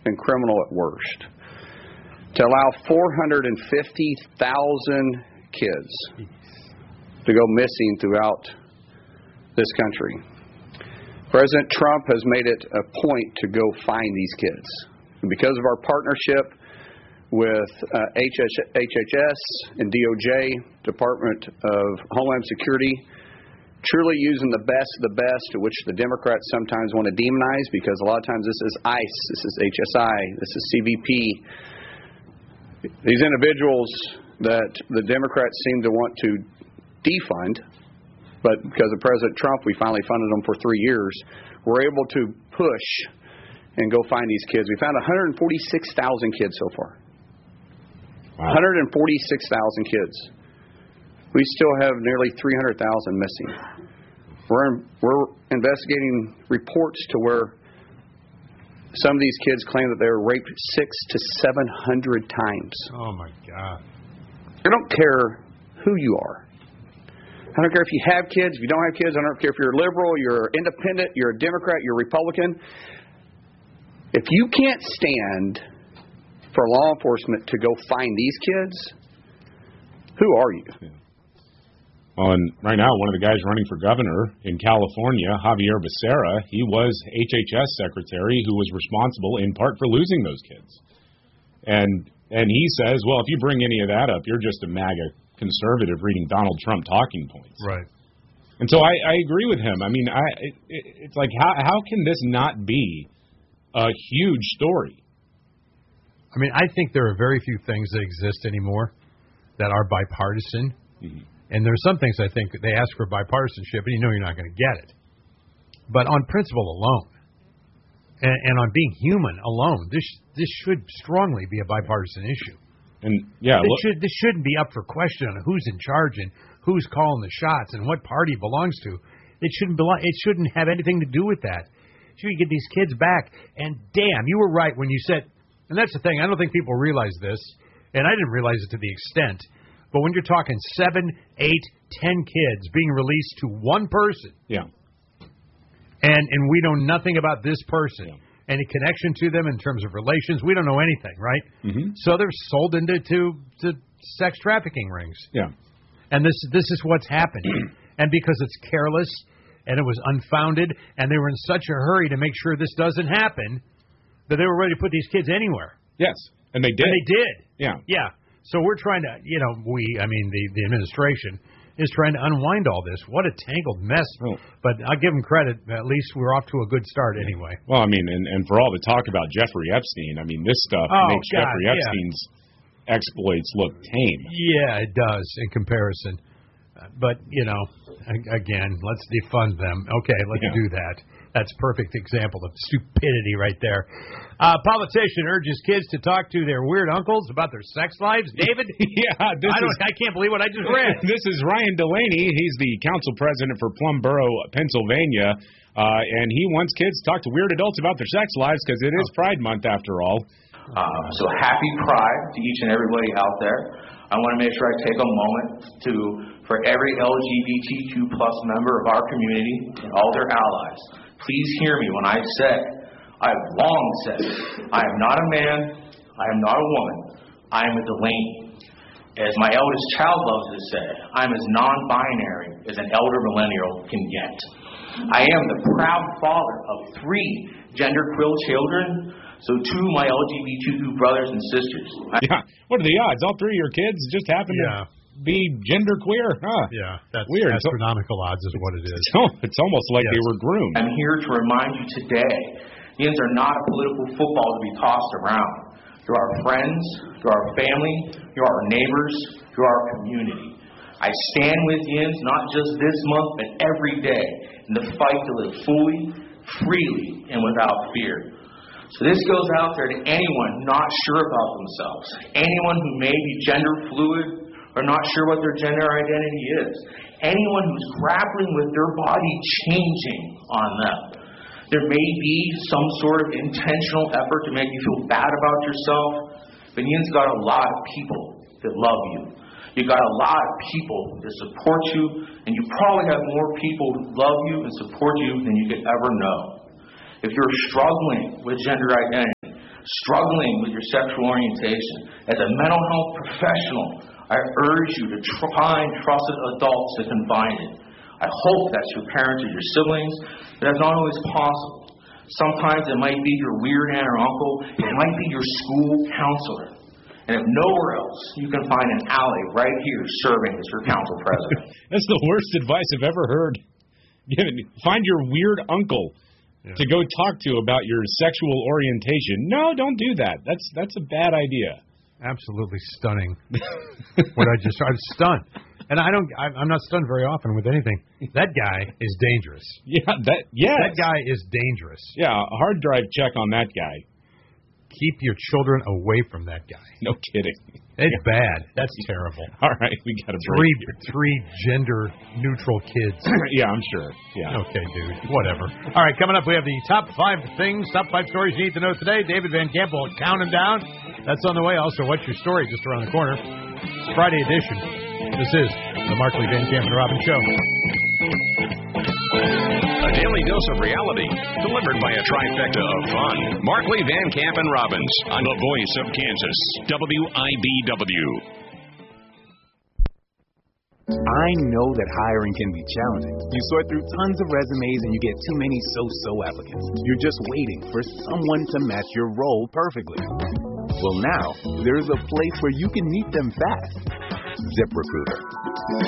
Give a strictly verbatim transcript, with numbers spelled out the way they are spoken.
and criminal at worst to allow four hundred fifty thousand kids to go missing throughout this country. President Trump has made it a point to go find these kids. And because of our partnership with uh, H H S and D O J, Department of Homeland Security, truly using the best of the best, which the Democrats sometimes want to demonize because a lot of times this is ICE, this is H S I, this is C B P. These individuals that the Democrats seem to want to defund, but because of President Trump, we finally funded them for three years. We're able to push and go find these kids. We found one hundred forty-six thousand kids so far. Wow. one hundred forty-six thousand kids. We still have nearly three hundred thousand missing. We're we're investigating reports to where some of these kids claim that they were raped six to seven hundred times. Oh my God! I don't care who you are. I don't care if you have kids, if you don't have kids. I don't care if you're liberal, you're independent, you're a Democrat, you're a Republican. If you can't stand for law enforcement to go find these kids, who are you? Yeah. Well, and right now, one of the guys running for governor in California, Javier Becerra, he was H H S secretary who was responsible in part for losing those kids. And and he says, well, if you bring any of that up, you're just a MAGA conservative reading Donald Trump talking points. Right. And so I, I agree with him. I mean, I it, it's like, how how can this not be a huge story? I mean, I think there are very few things that exist anymore that are bipartisan. Mm-hmm. And there are some things I think they ask for bipartisanship, and you know you're not going to get it. But on principle alone, and, and on being human alone, this this should strongly be a bipartisan issue. And yeah, this, look, should, this shouldn't be up for question on who's in charge and who's calling the shots and what party it belongs to. It shouldn't belong. It shouldn't have anything to do with that. Should we get these kids back? And damn, you were right when you said. And that's the thing. I don't think people realize this, and I didn't realize it to the extent. But when you're talking seven, eight, ten kids being released to one person, yeah, and and we know nothing about this person, yeah. any connection to them in terms of relations, we don't know anything, right? Mm-hmm. So they're sold into to, to sex trafficking rings. Yeah, and this this is what's happening, and because it's careless and it was unfounded, and they were in such a hurry to make sure this doesn't happen, that they were ready to put these kids anywhere. Yes, and they did. And they did. Yeah, yeah. So we're trying to, you know, we, I mean, the, the administration is trying to unwind all this. What a tangled mess. Oh. But I'll give them credit. At least we're off to a good start anyway. Well, I mean, and, and for all the talk about Jeffrey Epstein, I mean, this stuff oh, makes God, Jeffrey yeah. Epstein's exploits look tame. Yeah, it does in comparison. Uh, but, you know, again, let's defund them. Okay, let's yeah. do that. That's a perfect example of stupidity right there. Uh, politician urges kids to talk to their weird uncles about their sex lives. David? yeah, this I, don't, is, I can't believe what I just read. This is Ryan Delaney. He's the council president for Plum Borough, Pennsylvania, uh, and he wants kids to talk to weird adults about their sex lives because it is Pride Month after all. Uh, so happy Pride to each and everybody out there. I want to make sure I take a moment to, for every L G B T Q plus member of our community and all their allies, please hear me when I say, I have long said, I am not a man, I am not a woman, I am a Delaney. As my eldest child loves to say, I'm as non-binary as an elder millennial can get. I am the proud father of three genderqueer children, so two of my L G B T Q brothers and sisters. Yeah, what are the odds? All three of your kids just happen yeah. to be genderqueer, huh? Yeah, that's weird. Astronomical odds is what it is. It's almost like yes. they were groomed. I'm here to remind you today, Yins are not a political football to be tossed around. You're our friends, you're our family, you're our neighbors, you're our community. I stand with Yins not just this month, but every day in the fight to live fully, freely, and without fear. So this goes out there to anyone not sure about themselves, anyone who may be gender fluid or not sure what their gender identity is, anyone who's grappling with their body changing on them. There may be some sort of intentional effort to make you feel bad about yourself, but Ian's got a lot of people that love you. You've got a lot of people that support you, and you probably have more people who love you and support you than you could ever know. If you're struggling with gender identity, struggling with your sexual orientation, as a mental health professional, I urge you to find trusted adults to confide in. I hope that's your parents or your siblings, but that's not always possible. Sometimes it might be your weird aunt or uncle. It might be your school counselor. And if nowhere else, you can find an ally right here serving as your council president. That's the worst advice I've ever heard. Find your weird uncle yeah. to go talk to about your sexual orientation. No, don't do that. That's that's a bad idea. Absolutely stunning. What I just I'm stunned, and I don't. I'm not stunned very often with anything. That guy is dangerous. Yeah, that yes. That guy is dangerous. Yeah, a hard drive check on that guy. Keep your children away from that guy. No kidding. It's yeah. bad. That's terrible. All right, we got to three three gender neutral kids. Yeah, I'm sure. Yeah. Okay, dude. Whatever. All right, coming up, we have the top five things, top five stories you need to know today. David Van Camp will count them down. That's on the way. Also, what's your story just around the corner? It's Friday edition. This is the Markley, Van Camp, and Robbins Show. A daily dose of reality, delivered by a trifecta of fun. Markley, Van Camp, and Robbins on the voice of Kansas, W I B W. I know that hiring can be challenging. You sort through tons of resumes and you get too many so-so applicants. You're just waiting for someone to match your role perfectly. Well, now, there's a place where you can meet them fast. ZipRecruiter.